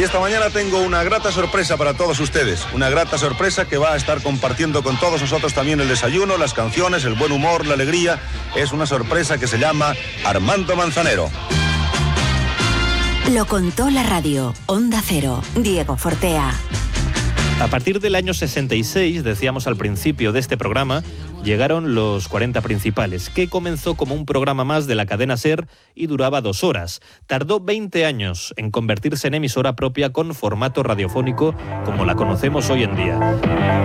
esta mañana tengo una grata sorpresa para todos ustedes. Una grata sorpresa que va a estar compartiendo con todos nosotros también el desayuno, las canciones, el buen humor, la alegría. Es una sorpresa que se llama Armando Manzanero. Lo contó la radio. Onda Cero. Diego Fortea. A partir del año 66, decíamos al principio de este programa, llegaron los 40 principales, que comenzó como un programa más de la cadena SER y duraba 2 horas. Tardó 20 años en convertirse en emisora propia con formato radiofónico como la conocemos hoy en día.